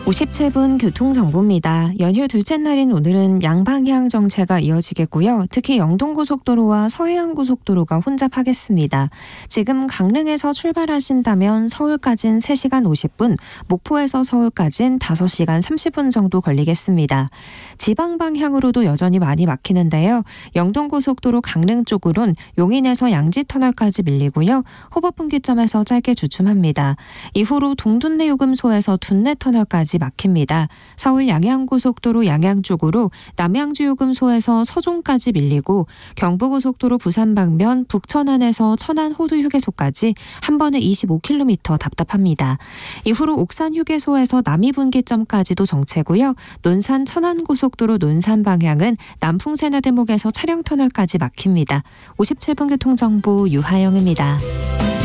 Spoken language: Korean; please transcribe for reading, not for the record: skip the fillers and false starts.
57분 교통정보입니다. 연휴 둘째 날인 오늘은 양방향 정체가 이어지겠고요. 특히 영동고속도로와 서해안고속도로가 혼잡하겠습니다. 지금 강릉에서 출발하신다면 서울까지는 3시간 50분, 목포에서 서울까지는 5시간 30분 정도 걸리겠습니다. 지방 방향으로도 여전히 많이 막히는데요. 영동고속도로 강릉 쪽으론 용인에서 양지터널까지 밀리고요. 호법분기점에서 짧게 주춤합니다. 이후로 동둔내 요금소에서 둔내터널까지 막힙니다. 서울 양양고속도로 양양 쪽으로 남양주 요금소에서 서종까지 밀리고 경부고속도로 부산 방면 북천안에서 천안 호두 휴게소까지 한 번에 25km 답답합니다. 이후로 옥산 휴게소에서 남이분기점까지도 정체고요. 논산 천안고속도로 논산 방향은 남풍세나대목에서 차량터널까지 막힙니다. 57분 교통정보 유하영입니다.